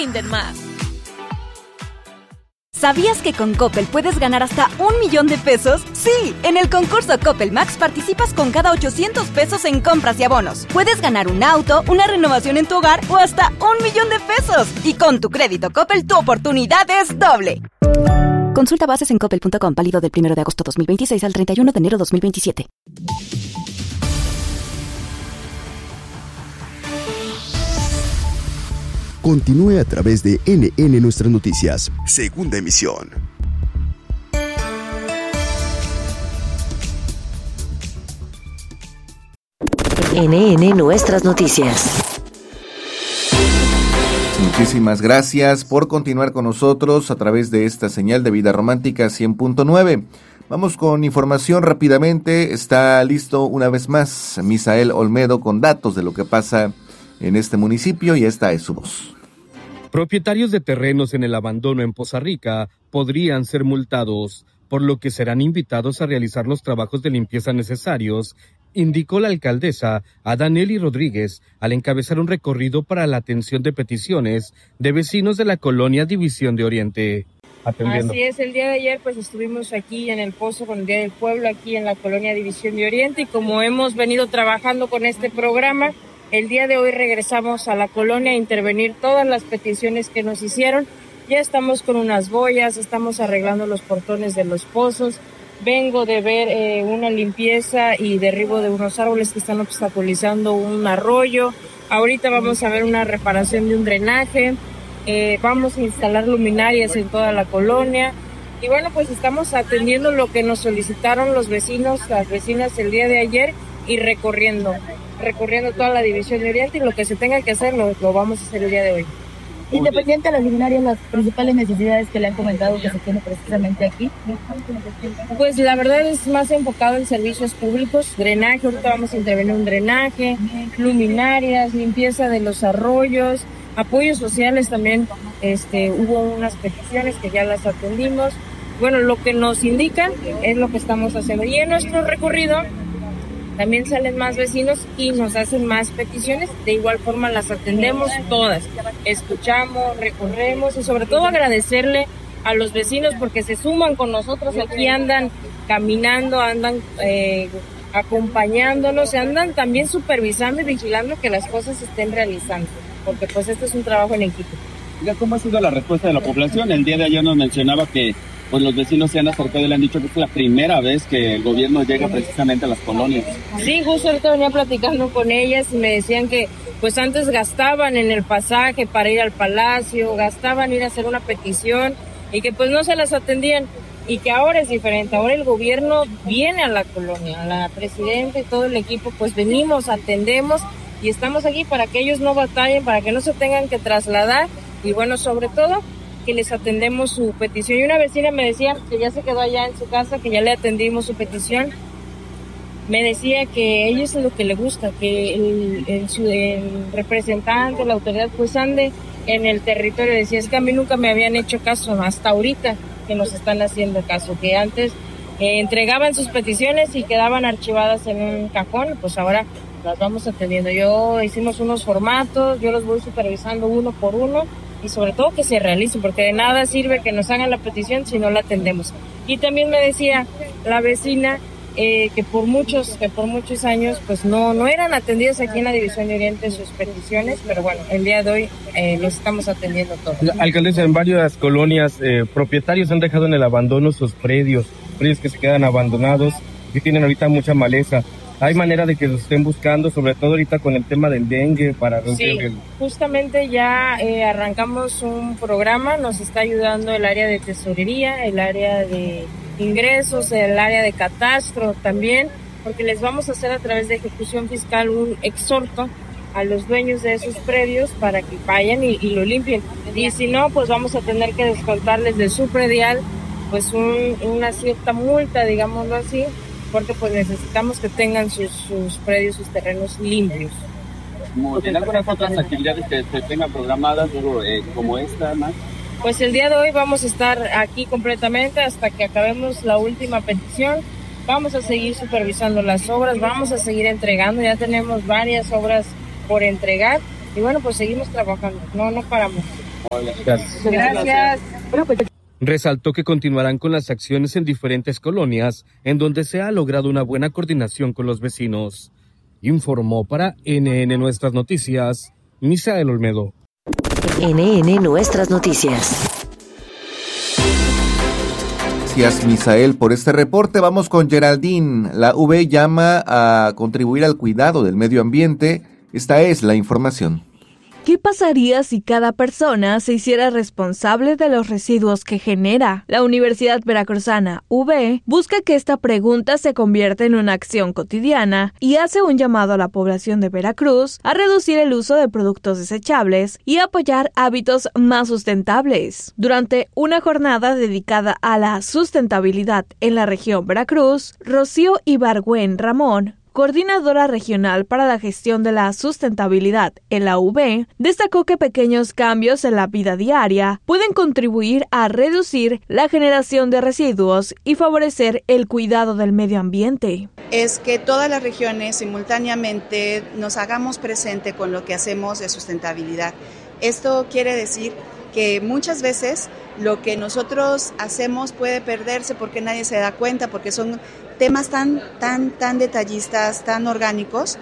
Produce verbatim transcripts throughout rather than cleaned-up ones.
rinden más. ¿Sabías que con Coppel puedes ganar hasta un millón de pesos? Sí, en el concurso Coppel Max participas con cada ochocientos pesos en compras y abonos. Puedes ganar un auto, una renovación en tu hogar o hasta un millón de pesos. Y con tu crédito Coppel, tu oportunidad es doble. Consulta bases en coppel punto com, válido del primero de agosto dos mil veintiséis al treinta y uno de enero dos mil veintisiete. Continúe a través de N N Nuestras Noticias, segunda emisión. N N Nuestras Noticias. Muchísimas gracias por continuar con nosotros a través de esta señal de Vida Romántica cien punto nueve. Vamos con información rápidamente. Está listo una vez más Misael Olmedo con datos de lo que pasa en este municipio y esta es su voz. Propietarios de terrenos en el abandono en Poza Rica podrían ser multados, por lo que serán invitados a realizar los trabajos de limpieza necesarios, indicó la alcaldesa Adaneli Rodríguez al encabezar un recorrido para la atención de peticiones de vecinos de la colonia División de Oriente. Atendiendo. Así es, el día de ayer pues estuvimos aquí en el Pozo con el Día del Pueblo, aquí en la colonia División de Oriente, y como hemos venido trabajando con este programa, el día de hoy regresamos a la colonia a intervenir todas las peticiones que nos hicieron. Ya estamos con unas boyas, estamos arreglando los portones de los pozos. Vengo de ver eh, una limpieza y derribo de unos árboles que están obstaculizando un arroyo. Ahorita vamos a ver una reparación de un drenaje. Eh, vamos a instalar luminarias en toda la colonia. Y bueno, pues estamos atendiendo lo que nos solicitaron los vecinos, las vecinas el día de ayer y recorriendo. recorriendo toda la División de Oriente, y lo que se tenga que hacer lo, lo vamos a hacer el día de hoy. Independiente de las luminarias, las principales necesidades que le han comentado que se tiene precisamente aquí. Pues la verdad es más enfocado en servicios públicos, drenaje, ahorita vamos a intervenir un drenaje, luminarias, limpieza de los arroyos, apoyos sociales también, este, hubo unas peticiones que ya las atendimos. Bueno, lo que nos indican es lo que estamos haciendo. Y en nuestro recorrido también salen más vecinos y nos hacen más peticiones. De igual forma las atendemos todas. Escuchamos, recorremos y sobre todo agradecerle a los vecinos porque se suman con nosotros. Aquí andan caminando, andan eh, acompañándonos, andan también supervisando y vigilando que las cosas se estén realizando. Porque pues este es un trabajo en equipo. ¿Cómo ha sido la respuesta de la población? El día de ayer nos mencionaba que pues los vecinos se han acercado y le han dicho que es la primera vez que el gobierno llega precisamente a las colonias. Sí, justo ahorita venía platicando con ellas y me decían que pues antes gastaban en el pasaje para ir al palacio, gastaban ir a hacer una petición y que pues no se las atendían, y que ahora es diferente. Ahora el gobierno viene a la colonia, la presidenta y todo el equipo, pues venimos, atendemos y estamos aquí para que ellos no batallen, para que no se tengan que trasladar y bueno, sobre todo que les atendemos su petición. Y una vecina me decía que ya se quedó allá en su casa, que ya le atendimos su petición. Me decía que a ella es lo que le gusta, que el, el, el representante, la autoridad, pues ande en el territorio. Decía, es que a mí nunca me habían hecho caso, hasta ahorita que nos están haciendo caso, que antes eh, entregaban sus peticiones y quedaban archivadas en un cajón, pues ahora las vamos atendiendo. Yo hicimos unos formatos, yo los voy supervisando uno por uno, y sobre todo que se realice, porque de nada sirve que nos hagan la petición si no la atendemos. Y también me decía la vecina eh, que por muchos que por muchos años pues no no eran atendidas aquí en la División de Oriente sus peticiones, pero bueno, el día de hoy eh, los estamos atendiendo todos. Alcaldesa, en varias colonias eh, propietarios han dejado en el abandono sus predios, predios que se quedan abandonados, que tienen ahorita mucha maleza. ¿Hay manera de que los estén buscando, sobre todo ahorita con el tema del dengue, para reducir sí, el...? Justamente ya eh, arrancamos un programa, nos está ayudando el área de tesorería, el área de ingresos, el área de catastro también, porque les vamos a hacer a través de ejecución fiscal un exhorto a los dueños de esos predios para que vayan y, y lo limpien. Y si no, pues vamos a tener que descontarles de su predial pues un, una cierta multa, digámoslo así, porque pues necesitamos que tengan sus, sus predios, sus terrenos limpios. ¿Tiene algunas otras actividades que se tengan programadas luego, eh, como esta, más? Pues el día de hoy vamos a estar aquí completamente hasta que acabemos la última petición. Vamos a seguir supervisando las obras, vamos a seguir entregando, ya tenemos varias obras por entregar y bueno, pues seguimos trabajando, no, no paramos. Gracias. Gracias. Resaltó que continuarán con las acciones en diferentes colonias en donde se ha logrado una buena coordinación con los vecinos. Informó para N N Nuestras Noticias, Misael Olmedo. N N Nuestras Noticias. Gracias, Misael, por este reporte. Vamos con Geraldine. La U B llama a contribuir al cuidado del medio ambiente. Esta es la información. ¿Qué pasaría si cada persona se hiciera responsable de los residuos que genera? La Universidad Veracruzana, U B, busca que esta pregunta se convierta en una acción cotidiana y hace un llamado a la población de Veracruz a reducir el uso de productos desechables y apoyar hábitos más sustentables. Durante una jornada dedicada a la sustentabilidad en la región Veracruz, Rocío Ibargüen Ramón, coordinadora regional para la gestión de la sustentabilidad en la U B, destacó que pequeños cambios en la vida diaria pueden contribuir a reducir la generación de residuos y favorecer el cuidado del medio ambiente. Es que todas las regiones simultáneamente nos hagamos presente con lo que hacemos de sustentabilidad. Esto quiere decir que muchas veces lo que nosotros hacemos puede perderse porque nadie se da cuenta, porque son temas tan, tan, tan detallistas, tan orgánicos,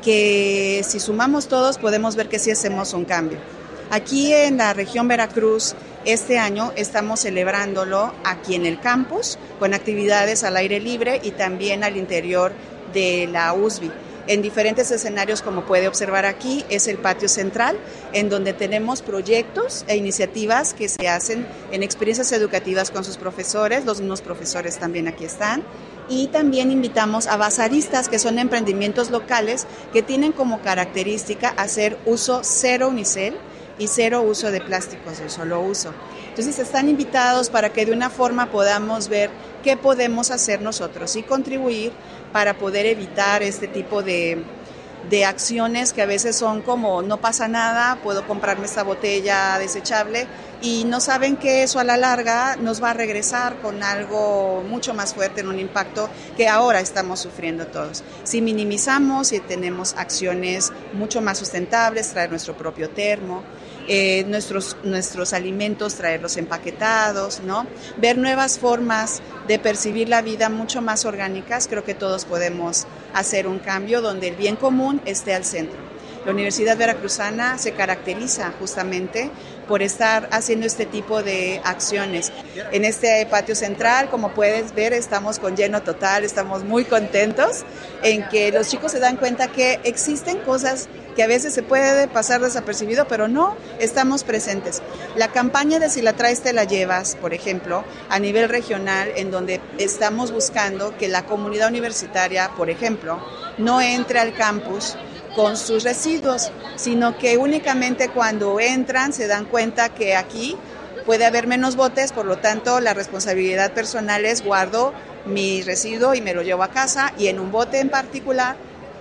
que si sumamos todos podemos ver que sí hacemos un cambio. Aquí en la región Veracruz, este año estamos celebrándolo aquí en el campus, con actividades al aire libre y también al interior de la U S B I. En diferentes escenarios, como puede observar aquí, es el patio central, en donde tenemos proyectos e iniciativas que se hacen en experiencias educativas con sus profesores, los mismos profesores también aquí están, y también invitamos a bazaristas, que son emprendimientos locales que tienen como característica hacer uso cero unicel y cero uso de plásticos de solo uso. Entonces están invitados para que de una forma podamos ver qué podemos hacer nosotros y contribuir para poder evitar este tipo de, de acciones que a veces son como no pasa nada, puedo comprarme esta botella desechable y no saben que eso a la larga nos va a regresar con algo mucho más fuerte, en un impacto que ahora estamos sufriendo todos. Si minimizamos y tenemos acciones mucho más sustentables, traer nuestro propio termo, Eh, nuestros, nuestros alimentos, traerlos empaquetados, ¿no? Ver nuevas formas de percibir la vida mucho más orgánicas, creo que todos podemos hacer un cambio donde el bien común esté al centro. La Universidad Veracruzana se caracteriza justamente por estar haciendo este tipo de acciones. En este patio central, como puedes ver, estamos con lleno total, estamos muy contentos en que los chicos se dan cuenta que existen cosas que a veces se puede pasar desapercibido, pero no, estamos presentes. La campaña de Si la traes te la llevas, por ejemplo, a nivel regional, en donde estamos buscando que la comunidad universitaria, por ejemplo, no entre al campus con sus residuos, sino que únicamente cuando entran se dan cuenta que aquí puede haber menos botes, por lo tanto la responsabilidad personal es guardo mi residuo y me lo llevo a casa, y en un bote en particular,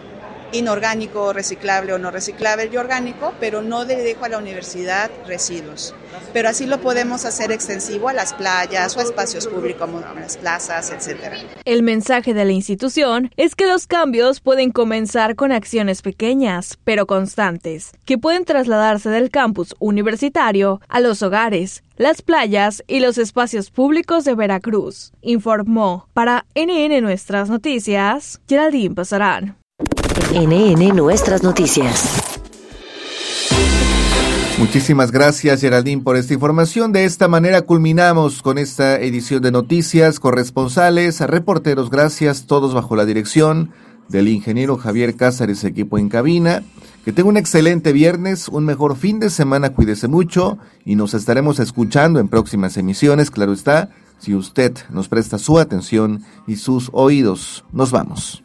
inorgánico, reciclable o no reciclable y orgánico, pero no le dejo a la universidad residuos. Pero así lo podemos hacer extensivo a las playas o a espacios públicos como las plazas, etcétera. El mensaje de la institución es que los cambios pueden comenzar con acciones pequeñas, pero constantes, que pueden trasladarse del campus universitario a los hogares, las playas y los espacios públicos de Veracruz. Informó para N N Nuestras Noticias, Geraldine Pasarán. N N Nuestras Noticias. Muchísimas gracias, Geraldine, por esta información. De esta manera culminamos con esta edición de noticias. Corresponsales, reporteros, gracias, todos bajo la dirección del ingeniero Javier Cázares, equipo en cabina. Que tenga un excelente viernes, un mejor fin de semana, cuídese mucho y nos estaremos escuchando en próximas emisiones, claro está, si usted nos presta su atención y sus oídos. Nos vamos.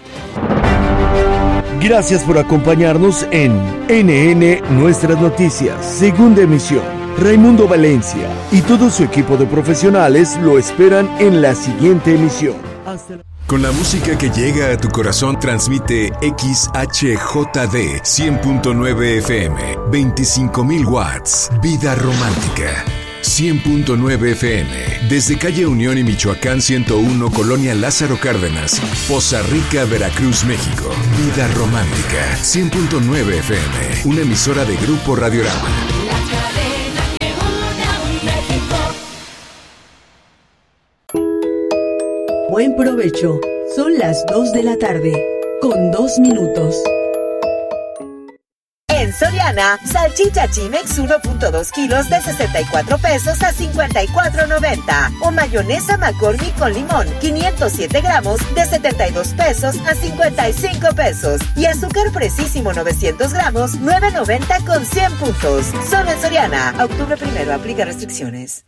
Gracias por acompañarnos en N N Nuestras Noticias, segunda emisión. Raimundo Valencia y todo su equipo de profesionales lo esperan en la siguiente emisión. Hasta la... Con la música que llega a tu corazón transmite X H J D cien punto nueve F M, veinticinco mil watts, Vida Romántica. cien punto nueve F M, desde calle Unión y Michoacán ciento uno, Colonia Lázaro Cárdenas, Poza Rica, Veracruz, México. Vida Romántica, cien punto nueve F M, una emisora de Grupo Radiorama. Buen provecho. Son las dos de la tarde, con dos minutos. En Soriana, salchicha Chimex uno punto dos kilos de sesenta y cuatro pesos a cincuenta y cuatro noventa. O mayonesa McCormick con limón, quinientos siete gramos de setenta y dos pesos a cincuenta y cinco pesos. Y azúcar Precisísimo novecientos gramos, nueve noventa con cien puntos. Solo en Soriana. Octubre primero, aplica restricciones.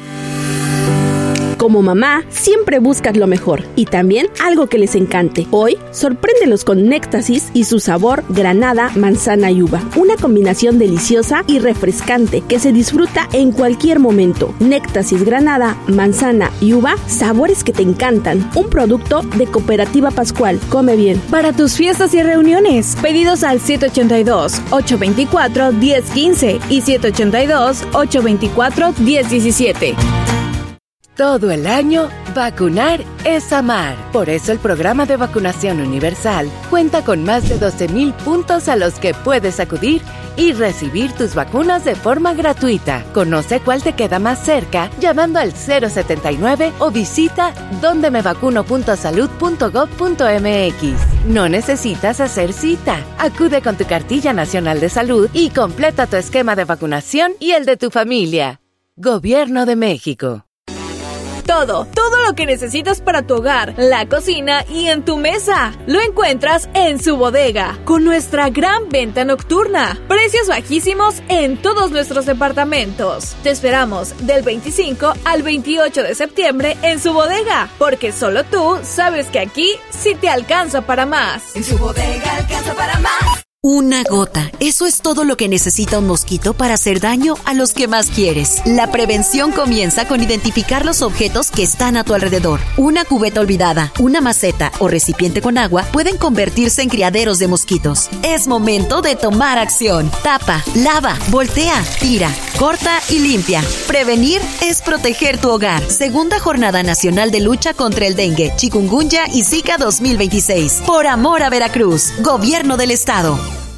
Como mamá, siempre buscas lo mejor y también algo que les encante. Hoy, sorpréndelos con Néctasis y su sabor granada, manzana y uva. Una combinación deliciosa y refrescante que se disfruta en cualquier momento. Néctasis, granada, manzana y uva, sabores que te encantan. Un producto de Cooperativa Pascual. Come bien. Para tus fiestas y reuniones, pedidos al siete ocho dos, ocho dos cuatro, uno cero uno cinco y siete ocho dos, ocho dos cuatro, uno cero uno siete. Todo el año, vacunar es amar. Por eso el programa de vacunación universal cuenta con más de doce mil puntos a los que puedes acudir y recibir tus vacunas de forma gratuita. Conoce cuál te queda más cerca llamando al cero setenta y nueve o visita donde me vacuno punto salud punto gob punto eme equis. No necesitas hacer cita. Acude con tu cartilla nacional de salud y completa tu esquema de vacunación y el de tu familia. Gobierno de México. Todo, todo lo que necesitas para tu hogar, la cocina y en tu mesa. Lo encuentras en Su Bodega, con nuestra gran venta nocturna. Precios bajísimos en todos nuestros departamentos. Te esperamos del veinticinco al veintiocho de septiembre en Su Bodega, porque solo tú sabes que aquí sí te alcanza para más. En Su Bodega alcanza para más. Una gota, eso es todo lo que necesita un mosquito para hacer daño a los que más quieres. La prevención comienza con identificar los objetos que están a tu alrededor. Una cubeta olvidada, una maceta o recipiente con agua pueden convertirse en criaderos de mosquitos. Es momento de tomar acción. Tapa, lava, voltea, tira, corta y limpia. Prevenir es proteger tu hogar. Segunda Jornada Nacional de Lucha contra el Dengue, Chikungunya y Zika dos mil veintiséis. Por amor a Veracruz, Gobierno del Estado.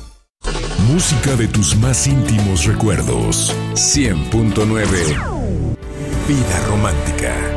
Música de tus más íntimos recuerdos. cien punto nueve. Vida romántica.